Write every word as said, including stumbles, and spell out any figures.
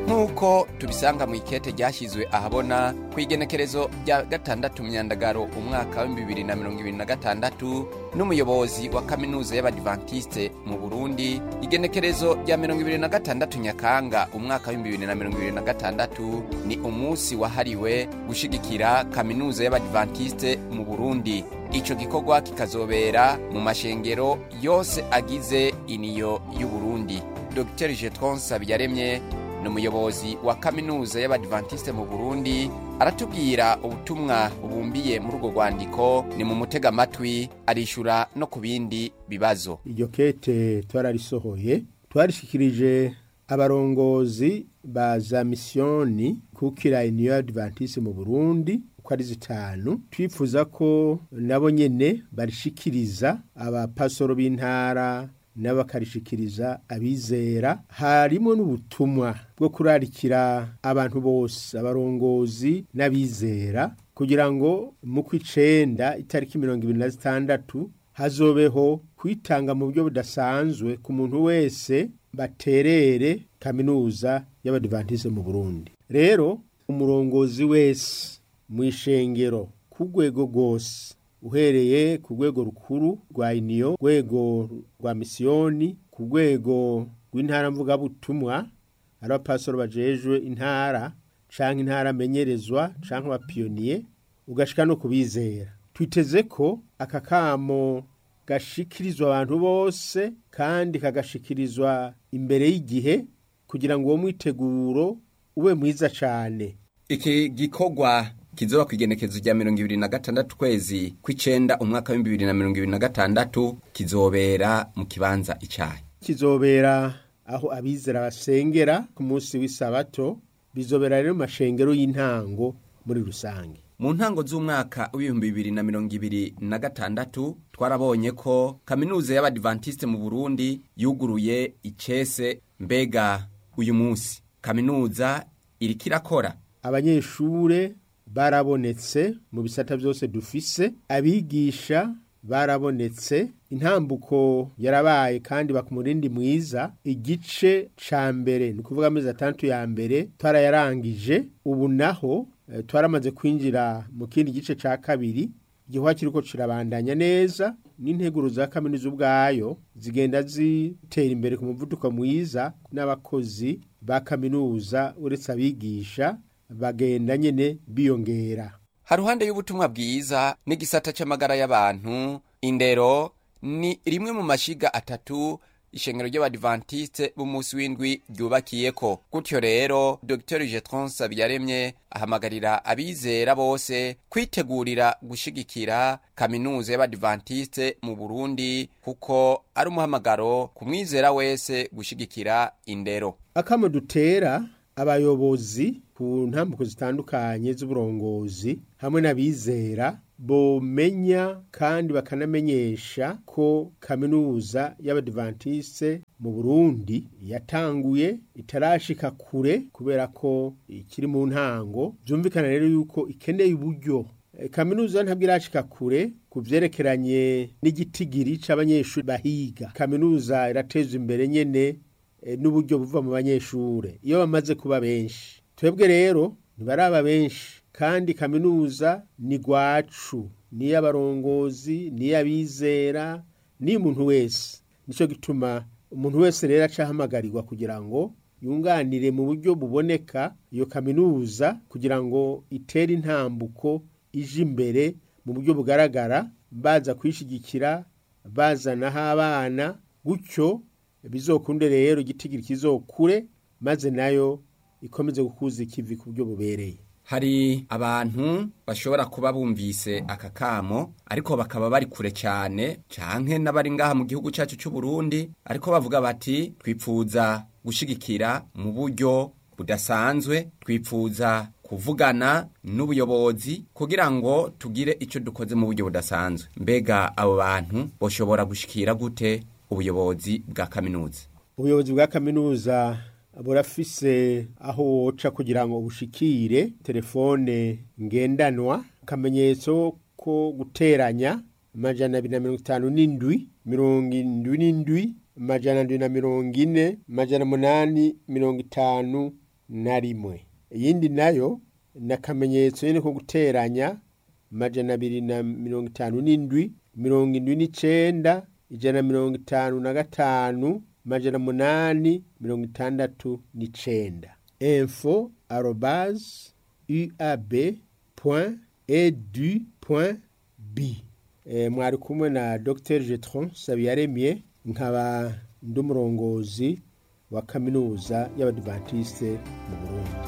nk'uko tubisanga mu ikete ryashyizwe ahabona ku igenekerezo rya gatandatu myandagaro umwaka wa bibiri na mirongo ibiri na gatandatu n'umuyobozi wa kaminuza y'abadivantiste mu Burundi, igenekerezo rya mirongo ibiri na gatandatu Nyakanga umwaka wa bibiri na mirongo ibiri na gatandatu ni umunsi wahariwe gushigikira kaminuza y'abadivantiste mu Burundi. Ico gikorwa kikazobera mu mashengero yose agize iniyo y'u Burundi. Docteur Jetron Sabiyaremye n'umuyobozi wa kaminuza y'abadivantiste mu Burundi aratubwira ubutumwa bubumbiye muri urwo rwandiko. Ni mu mutega amatwi arishura no ku bindi bibazo. Iryo kete twararisohoye, twarishikirije abarongozi ba za misiyoni kukira iniyo y'abadivantiste mu Burundi ko ari zitanu. Twifuza ko nabo nyene barishikiriza abapasoro b'intara n'abakarishikiriza abizera. Harimo n'ubutumwa bwo kurarikira abantu bose, abarongozi n'abizera, kugira ngo mu kw'icenda itariki mirongo ibiri na zitandatu hazobeho kwitanga mu buryo budasanzwe ku muntu wese baterere kaminuza y'abadivantiste mu Burundi. Rero umurongozi wese mw'ishengero ku rwego rwose, uhereye ku rwego rukuru rwa iniyo, rwego rwa misiyoni, ku rwego rw'intara mvugabutumwa, ari abapasoro bajejwe intara canke intara amenyerezwa canke abapiyoniye, ugashika no kubizera. Twiteze ko aka kamo gashikirizwa abantu bose kandi kagashikirizwa imbere y'igihe, kugira ngo uwo mwiteguro ube mwiza cane. Iki gikorwa kizoba kwigenekezo rya mirongo ibiri na gatandatu kwezi kw'icenda umwaka wa bibiri na mirongo ibiri na gatandatu kizobera mu kibanza icayi. Kizobera aho abizera basengera ku munsi w'isabato. Bizobera rero mu mashengero y'intango muri rusange. Mu ntango z'umwaka w'ibihumbi bibiri na mirongo ibiri na gatandatu twarabonye ko kaminuza y'abadivantiste mu Burundi yuguruye icese. Mbega uyu munsi kaminuza iriko irakora? Abanyeshure barabonetse mu bisata byose dufise, abigisha barabonetse, intambuko yarabaye kandi bakumurindi mwiza. Igice ca mbere ni kuvuga amezi atandatu ya mbere twarayarangije. Ubu naho e, twaramaze kwinjira mu kindi gice ca kabiri. Igihwa kiriko kirabandanya neza, n'integuro za kaminuza ubwayo zigenda zitera imbere ku muvuduko mwiza, n'abakozi ba kaminuza uretse abigisha bagenda nyene biyongera. Haruhande y'ubutumwa bwiza n'igisata c'amagara y'abantu, indero ni rimwe mu mashiga atatu ishengero ry'abadivantiste b'umunsi w'indwi ryubakiyeko. Gutyo rero Docteur Jetron Sabiyaremye ahamagarira abizera bose kwitegurira gushigikira kaminuza y'abadivantiste mu Burundi, kuko ari umuhamagaro ku mwizera wese gushigikira indero. Akamo dutera abayobozi ku ntambuko zitandukanye z'uburongozi hamwe n'abizera bomenya kandi bakanamenyesha ko kaminuza y'abadivantiste mu Burundi yatanguye, itarashika kure kubera ko ikiri mu ntango. Byumvikana rero yuko ikeneye uburyo. E, kaminuza ntabwo irashika kure kuvyerekeranye n'igitigiri c'abanyeshuri bahiga. Kaminuza irateza imbere nyene e, n'uburyo buva mu banyeshure iyo bamaze kuba benshi. Twebwe rero ntibaraba benshi, kandi kaminuza ni gwacu, ni y'abarongozi, ni y'abizera, ni umuntu wese. Nico gituma umuntu wese rero acahamagarirwa kugira ngo yunganire mu buryo buboneka iyo kaminuza, kugira ngo itere intambuko ije imbere mu buryo bugaragara, baza kwishigikira, bazanaho abana, gutyo bizokunde rero igitigiri kizokure, maze nayo ikomeze gukuza ikivi ku buryo bubereye. Hari abantu bashobora kuba bumvise aka kamo ariko bakaba bari kure cyane, canke n'abari ngaha mu gihugu cyacu cy'u Burundi, ariko bavuga bati twipfuza gushigikira mu buryo budasanzwe, twipfuza kuvugana n'ubuyobozi kugira ngo tugire icyo dukoze mu buryo budasanzwe. Mbega abo bantu boshobora gushikira gute ubuyobozi bwa kaminuza? Ubuyobozi bwa kaminuza burafise aho woca kugira ngo ubushikire. Telefone ngendanwa, akamenyetso ko guteranya amajana abiri na mirongo itanu n'indwi mirongo indwi n'indwi amajana ndwi na mirongo ine amajana munani mirongo itanu na rimwe. Iyindi nayo ni akamenyetso nyine ko guteranya amajana abiri na mirongo itanu n'indwi mirongo indwi n'icenda ijana na mirongo itanu na gatanu amajana munani mirongo itandatu n'icenda. info arobase uab point edu point b. E, mwari kumwe na Docteur Jetron Sabiyaremye, nkaba ndumurongozi wa kaminuza y'Abadventiste mu